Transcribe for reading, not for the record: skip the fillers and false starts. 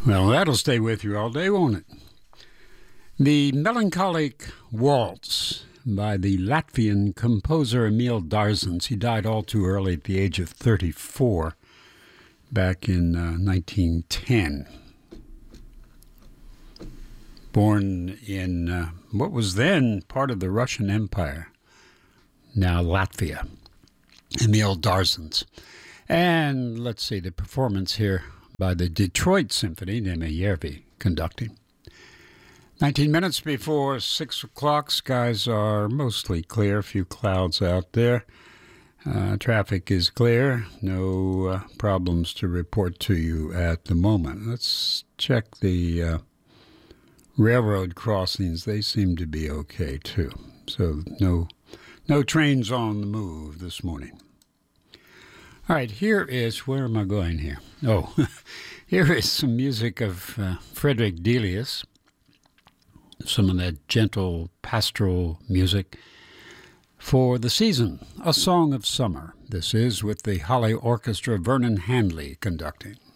Well, that'll stay with you all day, won't it? The Melancholic Waltz by the Latvian composer Emil Darzens. He died all too early at the age of 34 back in 1910. Born in what was then part of the Russian Empire, now Latvia. Emil Darzens. And let's see, the performance here by the Detroit Symphony, Neme Järvi conducting. 19 minutes before 6 o'clock, skies are mostly clear, a few clouds out there. Traffic is clear, no problems to report to you at the moment. Let's check the railroad crossings. They seem to be okay too. So no trains on the move this morning. All right, here is, where am I going here? Oh, here is some music of Frederick Delius, some of that gentle pastoral music for the season, A Song of Summer. This is with the Holly Orchestra, Vernon Handley conducting.